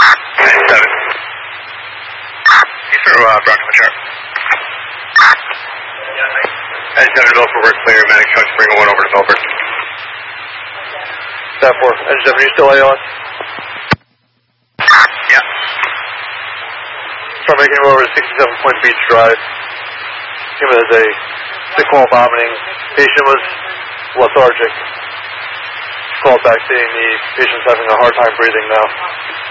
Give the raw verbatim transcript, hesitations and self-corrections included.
Seven. You sir, uh, Brown to the chart. And seven developer work clear. Medic trucks bring one over to developer. Staff four. Engine seven, are you still A L S? Yeah. Start making him over to sixty-seven Point Beach Drive. Him as a sick wall vomiting. Patient was lethargic. Called back saying the patient's having a hard time breathing now.